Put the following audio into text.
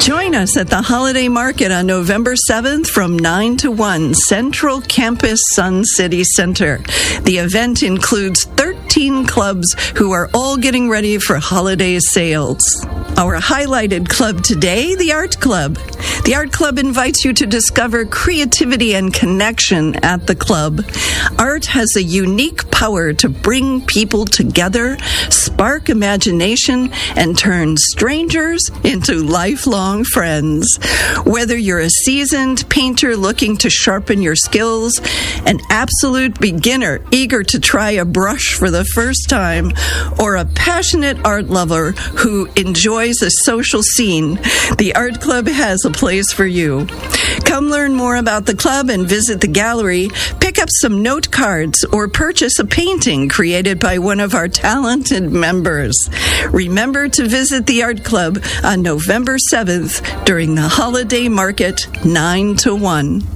Join us at the Holiday Market on November 7th from 9 to 1, Central Campus Sun City Center. The event includes 13 clubs who are all getting ready for holiday sales. Our highlighted club today, the Art Club. The Art Club invites you to discover creativity and connection at the club. Art has a unique power to bring people together, spark imagination, and turn strangers into lifelong friends. Whether you're a seasoned painter looking to sharpen your skills, an absolute beginner eager to try a brush for the first time, or a passionate art lover who enjoys a social scene, the Art Club has a place for you. Come learn more about the club and visit the gallery, pick up some note cards, or purchase a painting created by one of our talented members. Remember to visit the Art Club on November 7th during the Holiday Market, 9 to 1.